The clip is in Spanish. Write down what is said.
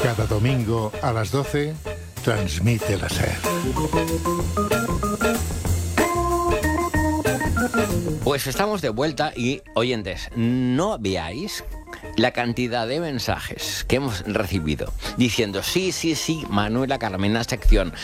Cada domingo a las 12, transmite la SER. Pues estamos de vuelta y, oyentes, no veáis la cantidad de mensajes que hemos recibido diciendo sí, Manuela Carmena, sección.